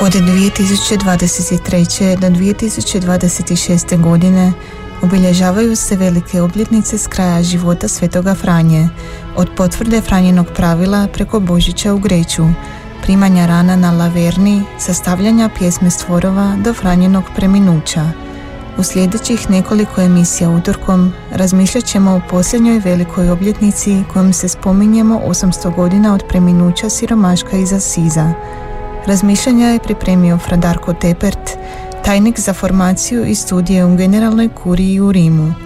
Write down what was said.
Od 2023. do 2026. godine obilježavaju se velike obljetnice s kraja života Svetoga Franje, od potvrde Franjinog pravila preko Božića u Greću, primanja rana na Laverni, sastavljanja pjesme stvorova do Franjinog preminuća. U sljedećih nekoliko emisija utorkom razmišljat ćemo o posljednjoj velikoj obljetnici kojom se spominjemo 800 godina od preminuća siromaška iz Asiza. Razmišljanja je pripremio Fra Darko Tepert, tajnik za formaciju i studije u Generalnoj kuriji u Rimu.